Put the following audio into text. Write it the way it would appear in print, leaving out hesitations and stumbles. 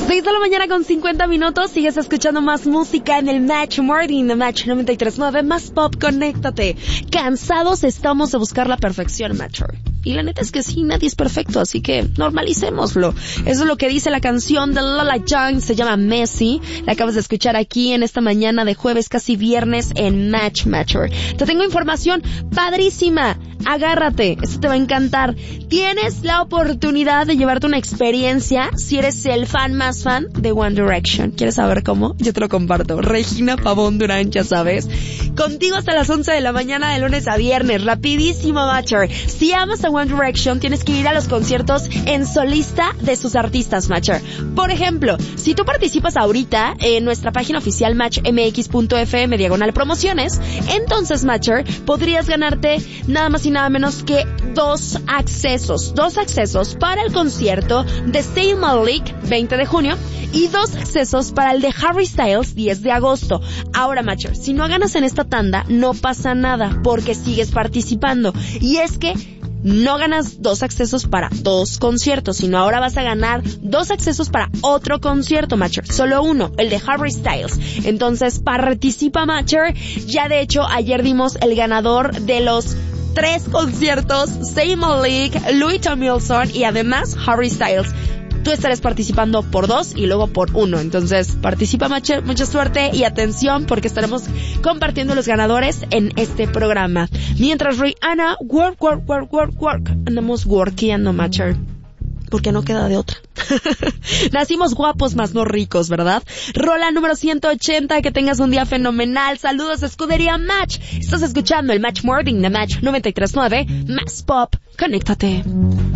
6 de la mañana con 50 minutos. Sigues escuchando más música en el Match Morning de Match 93.9. Más pop, conéctate. Cansados estamos de buscar la perfección, Matcher. Y la neta es que sí, nadie es perfecto, así que normalicémoslo. Eso es lo que dice la canción de Lola Young, se llama Messi. La acabas de escuchar aquí en esta mañana de jueves, casi viernes, en Matcher. Te tengo información padrísima. Agárrate, esto te va a encantar. Tienes la oportunidad de llevarte una experiencia si eres el fan más fan de One Direction. ¿Quieres saber cómo? Yo te lo comparto. Regina Pavón Durán, ya sabes. Contigo hasta las 11 de la mañana de lunes a viernes. Rapidísimo, Matcher. Si amas a One Direction, tienes que ir a los conciertos en solista de sus artistas, Matcher. Por ejemplo, si tú participas ahorita en nuestra página oficial matchmx.fm/promociones, entonces, Matcher, podrías ganarte nada más y nada menos que dos accesos para el concierto de Zayn Malik 20 de junio y 2 accesos para el de Harry Styles 10 de agosto. Ahora, Matcher, si no ganas en esta tanda, no pasa nada porque sigues participando. Y es que no ganas 2 accesos para 2 conciertos, sino ahora vas a ganar 2 accesos para otro concierto, Matcher. Solo uno, el de Harry Styles. Entonces, participa, Matcher. Ya de hecho, ayer dimos el ganador de los 3 conciertos, Zayn Malik, Louis Tomlinson y además Harry Styles. Tú estarás participando por 2 y luego por 1. Entonces, participa, Matcher, mucha suerte y atención porque estaremos compartiendo los ganadores en este programa. Mientras Rihanna, work. Andamos workeando, Matcher. Porque no queda de otra. Nacimos guapos más no ricos, ¿verdad? Rola número 180, que tengas un día fenomenal. Saludos, Escudería Match. Estás escuchando el Match Morning de Match 93.9. Más pop, conéctate.